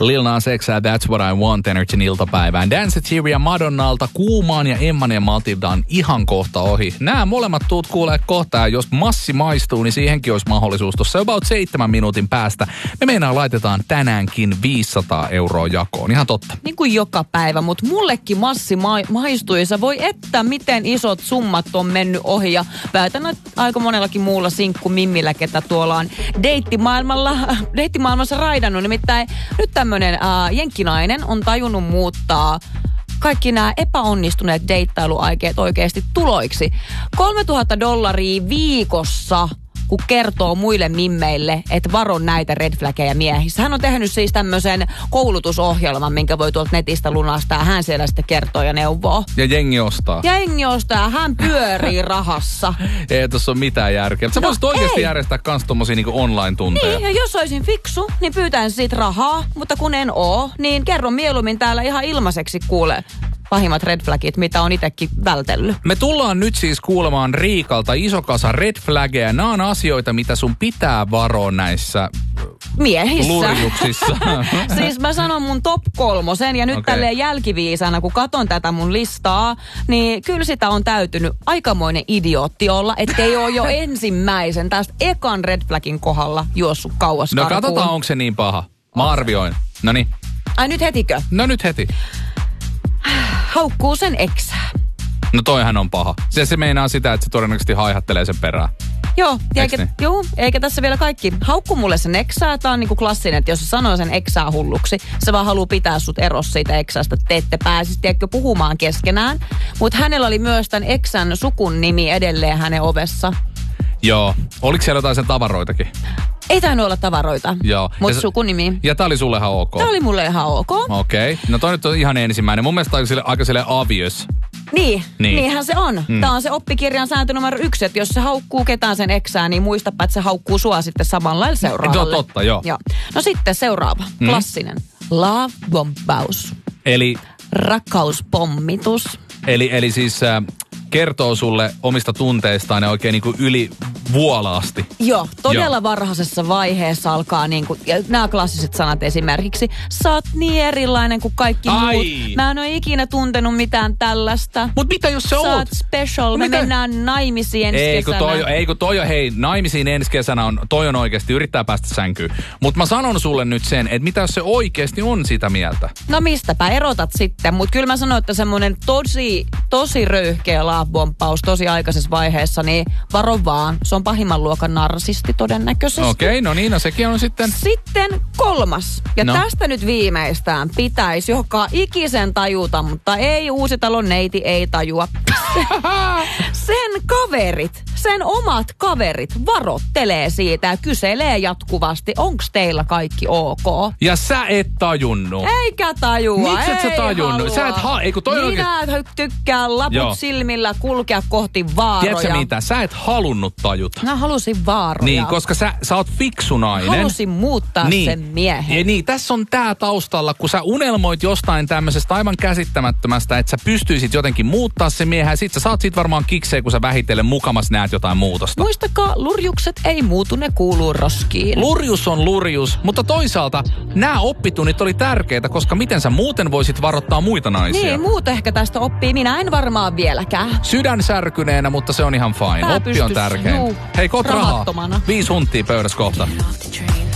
Lil Nas X, That's What I Want, Energyn iltapäivään. Danceteria Madonnalta, Kuumaan ja Emman ja Matildan ihan kohta ohi. Nämä molemmat tuut kuulee kohta, ja jos massi maistuu, niin siihenkin olisi mahdollisuus tuossa about 7 minuutin päästä. Me meinaan laitetaan tänäänkin 500 € jakoon, ihan totta. Niin kuin joka päivä, mutta mullekin massi maistuu, ja sä voi että miten isot summat on mennyt ohi, ja päätän aika monellakin muulla sinkkumimmillä, ketä tuolla on deittimaailmassa raidannut. Nimittäin nyt tämmönen jenkkinainen on tajunnut muuttaa kaikki nämä epäonnistuneet deittailuaikeet oikeasti tuloiksi. $3,000 viikossa, kun kertoo muille mimmeille, että varo näitä red flaggeja miehissä. Hän on tehnyt siis tämmöisen koulutusohjelman, minkä voi tuolta netistä lunastaa. Hän siellä sitten kertoo ja neuvoo. Ja jengi ostaa. Hän pyörii rahassa. Ei tuossa ole mitään järkeä. Sä voisit oikeasti järjestää kans tommosia niinku online-tunteja. Niin, ja jos olisin fiksu, niin pyytän siitä rahaa. Mutta kun en oo, niin kerron mieluummin täällä ihan ilmaiseksi kuule pahimmat red flagit, mitä on itsekin vältellyt. Me tullaan nyt siis kuulemaan Riikalta iso kasa red flaggeja. Nämä on asioita, mitä sun pitää varoa näissä miehissä. Lurjuksissa. Siis mä sanon mun top 3 ja nyt tälleen jälkiviisana, kun katon tätä mun listaa, niin kyllä sitä on täytynyt aikamoinen idiootti olla, ettei ole jo ensimmäisen tästä ekan red flagin kohdalla juossut kauas karkuun. No katsotaan, onko se niin paha. Mä arvioin. Noniin. Ai nyt hetikö? No nyt heti. Haukkuu sen eksää. No toihan on paha. Se meinaa sitä, että se todennäköisesti haihattelee sen perään. Joo, eikä tässä vielä kaikki. Haukku mulle sen eksää. Tää on niinku klassinen, että jos se sanoo sen eksää hulluksi, se vaan haluaa pitää sut erossa siitä eksästä, että te ette pääsisi puhumaan keskenään. Mutta hänellä oli myös tämän eksän sukun nimi edelleen hänen ovessa. Joo. Oliko siellä jotain sen tavaroitakin? Ei tainnut olla tavaroita, mutta sukunimi. Ja tää oli sulle ihan ok? Tää oli mulle ihan ok. Okei. No toi nyt on ihan ensimmäinen. Mun mielestä aika sille obvious. Niinhän se on. Tää on se oppikirjan sääntö numero 1, että jos se haukkuu ketään sen eksää, niin muistapa, että se haukkuu sua sitten samalla lailla seuraavalle. Totta, joo. No sitten seuraava, klassinen. Love bombbaus. Eli? Rakkauspommitus. Eli siis kertoo sulle omista tunteistaan ja oikein niinku yli vuolaasti. Joo, todella varhaisessa vaiheessa alkaa niinku, nämä klassiset sanat esimerkiksi, sä oot niin erilainen kuin kaikki muut. Mä en ole ikinä tuntenut mitään tällaista. Mut mitä jos se oot? Sä oot special, me mennään naimisiin ensi kesänä. Hei, naimisiin ensi kesänä toi on oikeasti, yrittää päästä sänkyyn. Mut mä sanon sulle nyt sen, että mitä jos se oikeasti on sitä mieltä? No mistäpä erotat sitten, mut kyllä mä sanon, että semmonen tosi röyhkeä love-bombbaus tosi aikaisessa vaiheessa, niin varo vaan. Se on pahimman luokan narsisti todennäköisesti. Okei, no niin, no sekin on sitten. Sitten 3. Ja tästä nyt viimeistään pitäisi joka ikisen tajuta, mutta ei Uusitalon neiti ei tajua. Sen omat kaverit varottelee siitä ja kyselee jatkuvasti, onks teillä kaikki ok? Ja sä et tajunnut. Eikä tajua. Miksi et sä tajunnut? Sä et Minä tykkään laput silmillä kulkea kohti vaaroja. Tiedätkö mitä? Sä et halunnut tajuta. Mä halusin vaaroja. Niin, koska sä oot fiksu nainen. Halusin muuttaa sen miehen. Ja niin, tässä on tää taustalla, kun sä unelmoit jostain tämmöisestä aivan käsittämättömästä, että sä pystyisit jotenkin muuttaa sen miehen, ja sit sä saat siitä varmaan kikseen, kun sä vähitellen mukamas näet jotain muutosta. Muistakaa, lurjukset ei muutu, ne kuuluu roskiin. Lurjus on lurjus, mutta toisaalta nämä oppitunnit oli tärkeitä, koska miten sä muuten voisit varoittaa muita naisia? Niin, muut ehkä tästä oppii, minä en varmaan vieläkään. Sydän särkyneenä, mutta se on ihan fine. Oppi on tärkein. Hei, kot rahaa. 5 hunttia pöydässä kohta.